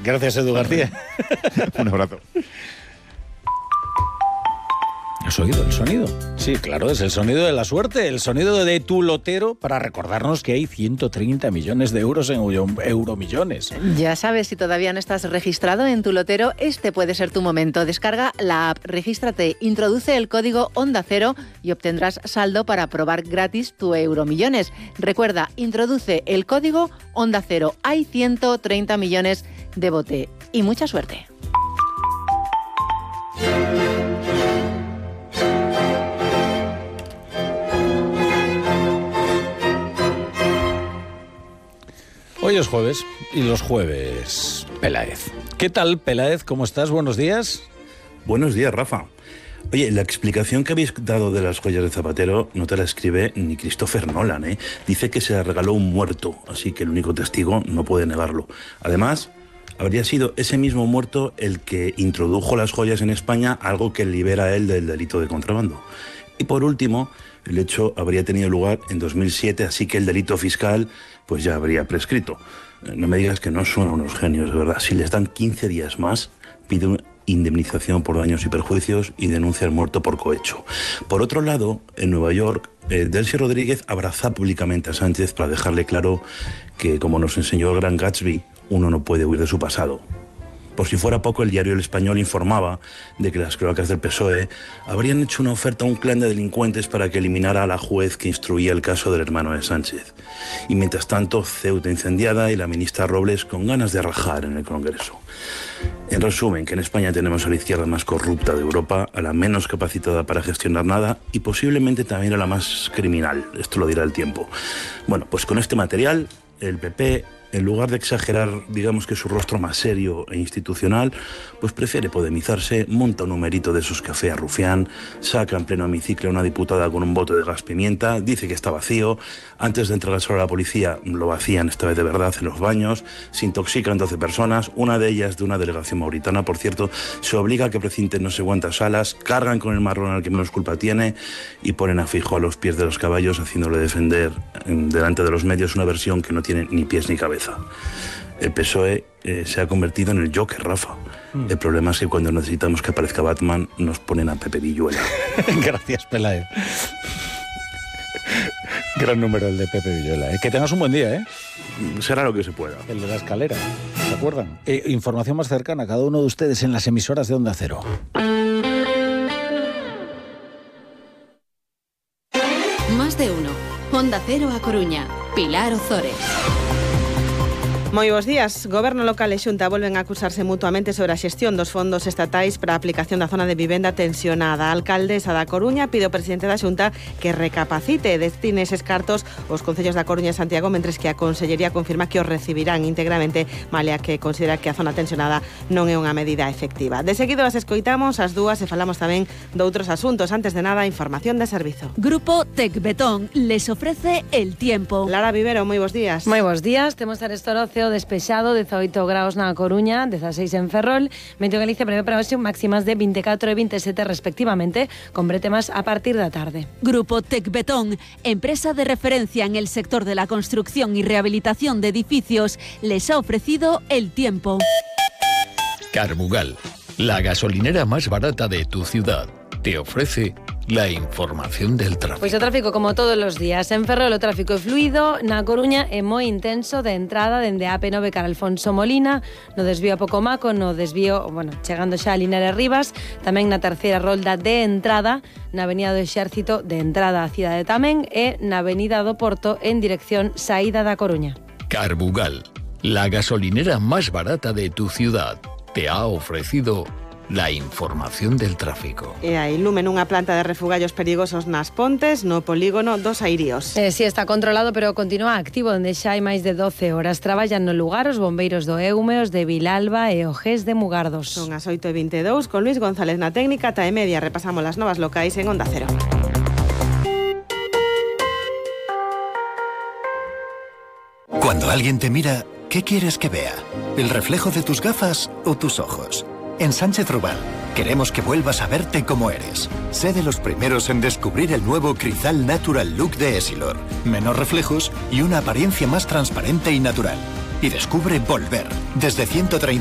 Gracias, Edu García. Un abrazo. ¿Has oído el sonido? Sí, claro, es el sonido de la suerte, el sonido de tu lotero para recordarnos que hay 130 millones de euros en Euromillones. Ya sabes, si todavía no estás registrado en tu lotero, este puede ser tu momento. Descarga la app, regístrate, introduce el código Onda Cero y obtendrás saldo para probar gratis tu Euromillones. Recuerda, introduce el código Onda Cero. Hay 130 millones de bote. Y mucha suerte. Hoy es jueves y los jueves, Peláez. ¿Qué tal, Peláez? ¿Cómo estás? Buenos días. Buenos días, Rafa. Oye, la explicación que habéis dado de las joyas de Zapatero no te la escribe ni Christopher Nolan, ¿eh? Dice que se la regaló un muerto, así que el único testigo no puede negarlo. Además, habría sido ese mismo muerto el que introdujo las joyas en España, algo que libera a él del delito de contrabando. Y por último, el hecho habría tenido lugar en 2007, así que el delito fiscal pues ya habría prescrito. No me digas que no son unos genios, de verdad. Si les dan 15 días más, pide una indemnización por daños y perjuicios y denuncia al muerto por cohecho. Por otro lado, en Nueva York, Delcy Rodríguez abraza públicamente a Sánchez para dejarle claro que, como nos enseñó el gran Gatsby, uno no puede huir de su pasado. Por si fuera poco, el diario El Español informaba de que las cloacas del PSOE habrían hecho una oferta a un clan de delincuentes para que eliminara a la juez que instruía el caso del hermano de Sánchez. Y mientras tanto, Ceuta incendiada y la ministra Robles con ganas de rajar en el Congreso. En resumen, que en España tenemos a la izquierda más corrupta de Europa, a la menos capacitada para gestionar nada y posiblemente también a la más criminal. Esto lo dirá el tiempo. Bueno, pues con este material, el PP, en lugar de exagerar, digamos que su rostro más serio e institucional, pues prefiere podemizarse, monta un numerito de esos que afea Rufián, saca en pleno hemiciclo a una diputada con un bote de gas pimienta, dice que está vacío, antes de entregárselo a la policía lo vacían esta vez de verdad en los baños, se intoxican 12 personas, una de ellas de una delegación mauritana, por cierto, se obliga a que precinten no sé cuántas salas, cargan con el marrón al que menos culpa tiene y ponen a Feijóo a los pies de los caballos, haciéndole defender delante de los medios una versión que no tiene ni pies ni cabeza. El PSOE se ha convertido en el Joker, Rafa. El problema es que cuando necesitamos que aparezca Batman nos ponen a Pepe Villuela. Gracias, Peláez. Gran número el de Pepe Villuela. Que tengas un buen día, ¿eh? Será lo que se pueda. El de la escalera, ¿se acuerdan? Información más cercana a cada uno de ustedes en las emisoras de Onda Cero. Más de uno. Onda Cero A Coruña. Pilar Ozores. Moi bons días. Goberno local e Xunta volven a acusarse mutuamente sobre a xestión dos fondos estatais para a aplicación da zona de vivenda tensionada. A alcaldesa da Coruña pide ao presidente da Xunta que recapacite e destine eses cartos aos concellos da Coruña e Santiago, mentres que a Consellería confirma que os recibirán íntegramente, malia que considera que a zona tensionada non é unha medida efectiva. De seguido as escoitamos as dúas e falamos tamén de outros asuntos. Antes de nada, información de servizo. Grupo Tecbetón les ofrece el tiempo. Lara Vivero, moi bons días. Moi bons días. Temos arestorcio despexado, 18 graus na Coruña, 16 en Ferrol. Meteo Galicia prevé para hoxe máximas de 24 e 27 respectivamente, con bretemas a partir da tarde. Grupo Tecbetón, empresa de referencia en el sector de la construcción y rehabilitación de edificios, les ha ofrecido el tiempo. Carbugal, la gasolinera más barata de tu ciudad, te ofrece la información del tráfico. Pois o tráfico como todos os días. En Ferrol o tráfico é fluido, na Coruña é moi intenso de entrada dende a AP9 cara Alfonso Molina, no desvío a Pocomaco, no desvío, chegando xa a Linares Rivas, tamén na terceira rolda de entrada, na Avenida do Exército de entrada á cidade tamén e na Avenida do Porto en dirección saída da Coruña. Carbugal, la gasolinera más barata de tu ciudad, te ha ofrecido la información del tráfico. E a Lumen, unha planta de refugallos perigosos nas Pontes, no polígono dos Airíos. Si está controlado, pero continúa activo, onde xa hai máis de 12 horas. Traballan no lugar os bombeiros do Eume, os de Vilalba e o GES de Mugardos. Son as 8:22, con Luis González na técnica, ata e media repasamos las novas locais en Onda Cero. Cuando alguien te mira, ¿qué quieres que vea? ¿El reflejo de tus gafas o tus ojos? En Sánchez Rubal queremos que vuelvas a verte como eres. Sé de los primeros en descubrir el nuevo Crizal Natural Look de Essilor. Menos reflejos y una apariencia más transparente y natural. Y descubre Volver, desde 130